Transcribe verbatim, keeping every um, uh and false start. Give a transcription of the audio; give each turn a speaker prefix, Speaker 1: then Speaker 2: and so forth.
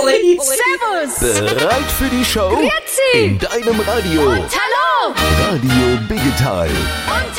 Speaker 1: Oli. Servus.
Speaker 2: Bereit für die Show?
Speaker 1: Grüezi.
Speaker 2: In deinem Radio.
Speaker 1: Und hallo.
Speaker 2: Radio Biggetal.
Speaker 1: Und